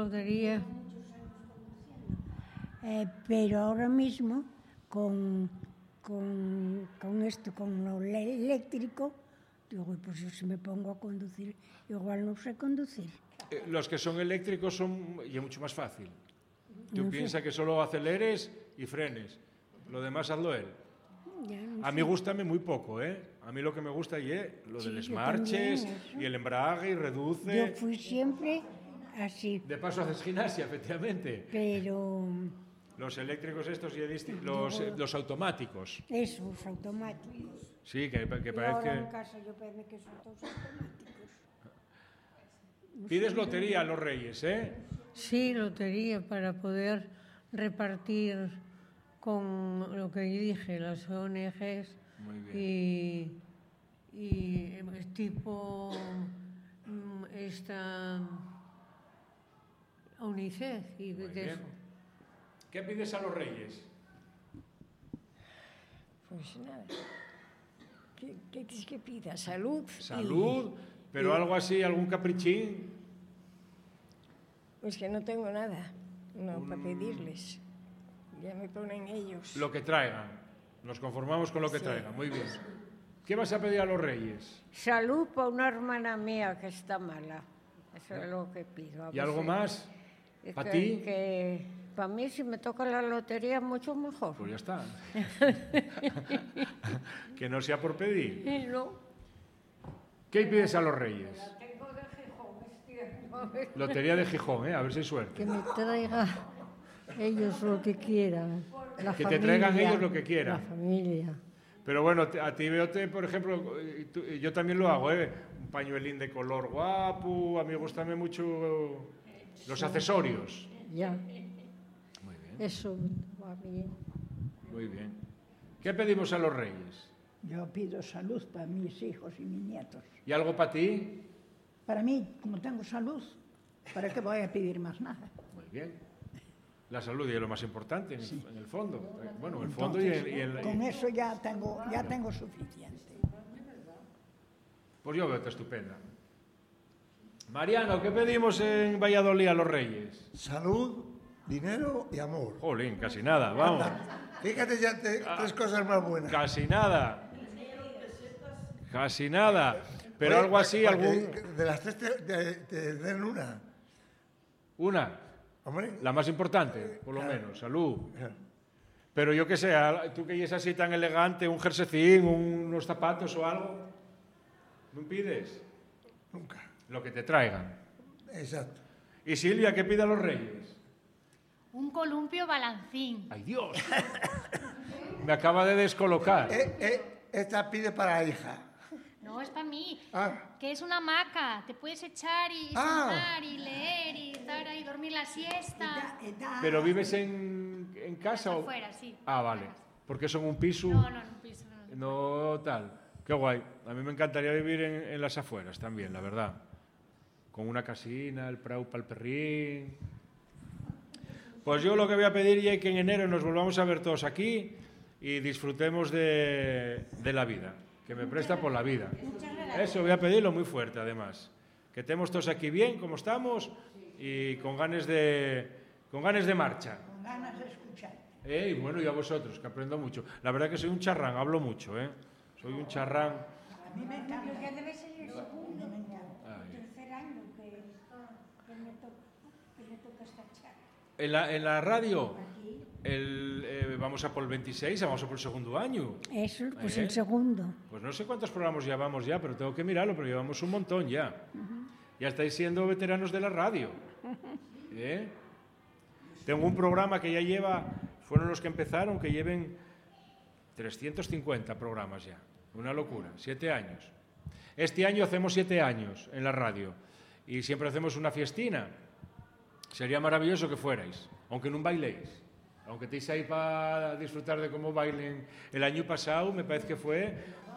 lotería. Pero ahora mismo, con esto, con lo eléctrico, digo, pues yo si me pongo a conducir, igual no sé conducir. Los que son eléctricos y es mucho más fácil. Tú No piensas sé. que solo aceleres y frenes. Lo demás hazlo él. A mí gústame muy poco, ¿eh? A mí lo que me gusta es lo de las yo marches también, eso. y el embrague y reduce. Yo fui siempre así, De paso haces gimnasia, efectivamente. pero Los eléctricos estos y los automáticos. esos automáticos. Sí, que Y parece ahora en que... casa yo pensé que son todos automáticos. Pides lotería a los reyes, ¿eh? Sí, lotería para poder repartir con lo que dije, las ONGs Muy bien. y tipo esta UNICEF y Muy de bien. eso. ¿Qué pides a los reyes? Pues nada. ¿Qué quieres que pida? Salud. Salud, pero algo así, algún caprichín. Pues que no tengo nada, no, para pedirles. Ya me ponen ellos. Lo que traigan. Nos conformamos con lo que traigan. Muy bien. ¿Qué vas a pedir a los reyes? Salud para una hermana mía que está mala. Eso es lo que pido. ¿Y algo más? ¿Para Que- ti? Que para mí, si me toca la lotería, mucho mejor. Pues ya está. Que no sea por pedir. Y no. ¿Qué pides a los reyes? Tengo de Gijón este año. Lotería de Gijón, ¿eh? A ver si hay suerte. Que me traiga ellos lo que quieran. La Que te traigan familia, ellos lo que quieran. La familia. Pero bueno, a ti veo, por ejemplo, yo también lo hago, ¿eh? Un pañuelín de color guapo, a mí me gustan mucho los accesorios. Ya, Muy bien, eso va bien. muy bien. ¿Qué pedimos a los reyes? Yo pido salud para mis hijos y mis nietos. ¿Y algo para ti? Para mí, como tengo salud, ¿para qué voy a pedir más nada? Muy bien. La salud y es lo más importante en el fondo. Bueno, el fondo y el... Con eso ya tengo suficiente. Pues yo veo que estupenda. Mariano, ¿qué pedimos en Valladolid a los reyes? Salud, dinero y amor. Jolín, casi nada, vamos. Fíjate ya tres cosas más buenas. Casi nada. Casi nada. Pero Oye, algo así, para algún... que de las tres te den una. Una, Hombre, la más importante, por lo Claro. menos, salud. claro. Pero yo qué sé, tú que es así tan elegante, un jerseycín, unos zapatos o algo, ¿no pides? Nunca. Lo que te traigan. Exacto. ¿Y Silvia, qué pide a los reyes? Un columpio balancín. ¡Ay, Dios! Me acaba de descolocar. Esta pide para la hija. No, es para mí. Ah, Que es una hamaca. Te puedes echar y Ah. sentar y leer y estar ahí, dormir la siesta. ¿Pero vives en casa o...? Afuera, sí. Ah, vale. Porque son un piso... No, en un piso. No tal. Qué guay. A mí me encantaría vivir en las afueras también, la verdad. Con una casina, el prau para el perrín. Pues yo lo que voy a pedir es que en enero nos volvamos a ver todos aquí y disfrutemos de la vida, que me presta por la vida. Eso voy a pedirlo muy fuerte, además. Que estemos todos aquí bien, como estamos, y con ganas de marcha. Con ganas de escuchar. Y bueno, y a vosotros, que aprendo mucho. La verdad que soy un charrán, hablo mucho, ¿eh? Soy un charrán. A mí me encanta. Ya debe ser el segundo, Me encanta. Ay. tercer año que me toca esta charla. En la radio, vamos a por el 26, vamos a por el segundo año. Eso, pues ¿Eh? el segundo. Pues no sé cuántos programas llevamos ya, pero tengo que mirarlo, pero llevamos un montón ya. Ya estáis siendo veteranos de la radio. ¿Eh? Tengo un programa que ya fueron los que empezaron, que lleven 350 programas ya. Una locura, 7 años. Este año hacemos 7 años en la radio y siempre hacemos una fiestina. Sería maravilloso que fuerais, aunque no bailéis. Aunque estéis ahí para disfrutar de cómo bailen. El año pasado me parece que fue